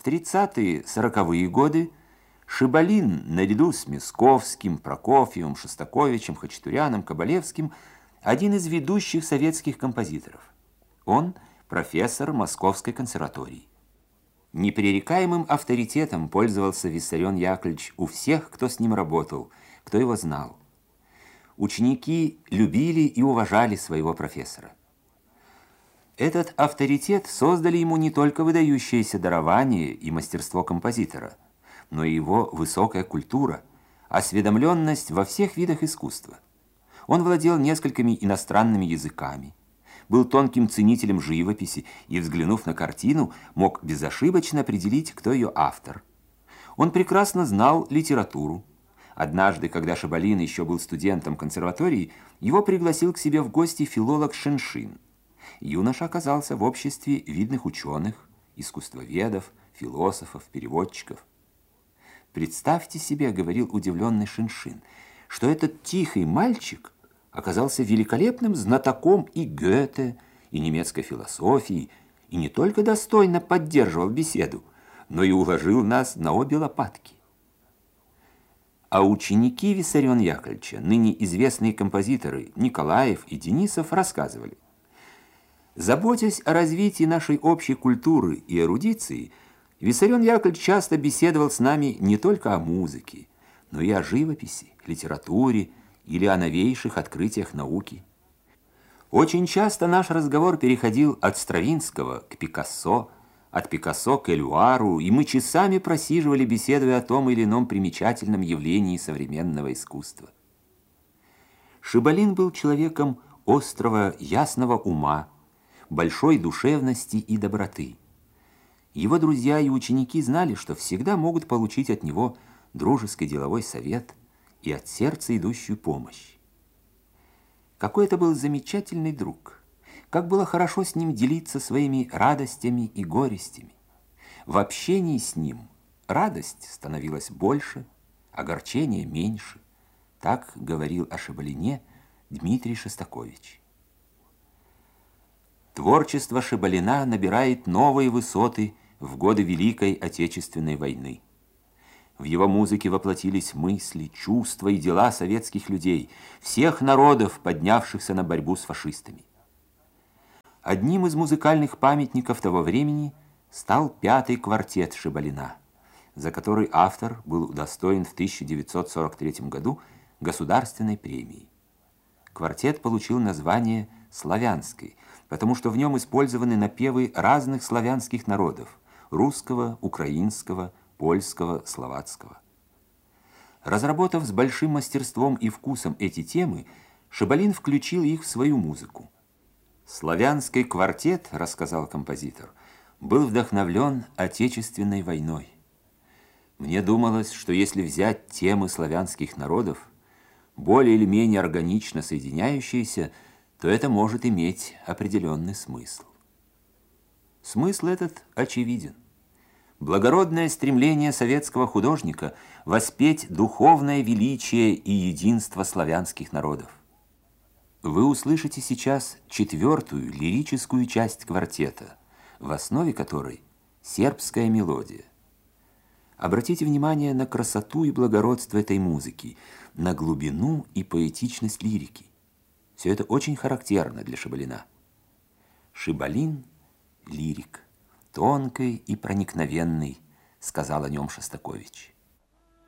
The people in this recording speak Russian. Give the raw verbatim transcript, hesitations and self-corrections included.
тридцатые-сороковые годы Шибалин, наряду с Мясковским, Прокофьевым, Шостаковичем, Хачатуряном, Кабалевским, один из ведущих советских композиторов. Он профессор Московской консерватории. Непререкаемым авторитетом пользовался Виссарион Яковлевич у всех, кто с ним работал, кто его знал. Ученики любили и уважали своего профессора. Этот авторитет создали ему не только выдающееся дарование и мастерство композитора, но и его высокая культура, осведомленность во всех видах искусства. Он владел несколькими иностранными языками, был тонким ценителем живописи и, взглянув на картину, мог безошибочно определить, кто ее автор. Он прекрасно знал литературу. Однажды, когда Шибалин еще был студентом консерватории, его пригласил к себе в гости филолог Шиншин. Юноша оказался в обществе видных ученых, искусствоведов, философов, переводчиков. «Представьте себе, — говорил удивленный Шиншин, — что этот тихий мальчик оказался великолепным знатоком и Гёте, и немецкой философии, и не только достойно поддерживал беседу, но и уложил нас на обе лопатки». А ученики Виссариона Яковлевича, ныне известные композиторы Николаев и Денисов, рассказывали: заботясь о развитии нашей общей культуры и эрудиции, Виссарион Яковлевич часто беседовал с нами не только о музыке, но и о живописи, литературе или о новейших открытиях науки. Очень часто наш разговор переходил от Стравинского к Пикассо, от Пикассо к Элюару, и мы часами просиживали, беседуя о том или ином примечательном явлении современного искусства. Шибалин был человеком острого, ясного ума, большой душевности и доброты. Его друзья и ученики знали, что всегда могут получить от него дружеский деловой совет и от сердца идущую помощь. Какой это был замечательный друг! Как было хорошо с ним делиться своими радостями и горестями. В общении с ним радость становилась больше, огорчение меньше. Так говорил о Шибалине Дмитрий Шостакович. Творчество Шибалина набирает новые высоты в годы Великой Отечественной войны. В его музыке воплотились мысли, чувства и дела советских людей, всех народов, поднявшихся на борьбу с фашистами. Одним из музыкальных памятников того времени стал пятый квартет Шибалина, за который автор был удостоен в тысяча девятьсот сорок третьем году Государственной премии. Квартет получил название «Славянский», потому что в нем использованы напевы разных славянских народов – русского, украинского, польского, словацкого. Разработав с большим мастерством и вкусом эти темы, Шибалин включил их в свою музыку. «Славянский квартет, — рассказал композитор, — был вдохновлен Отечественной войной. Мне думалось, что если взять темы славянских народов, более или менее органично соединяющиеся, то это может иметь определенный смысл. Смысл этот очевиден. Благородное стремление советского художника воспеть духовное величие и единство славянских народов. Вы услышите сейчас четвертую лирическую часть квартета, в основе которой сербская мелодия. Обратите внимание на красоту и благородство этой музыки, на глубину и поэтичность лирики. Все это очень характерно для Шибалина. Шибалин — лирик, тонкий и проникновенный, сказал о нем Шостакович.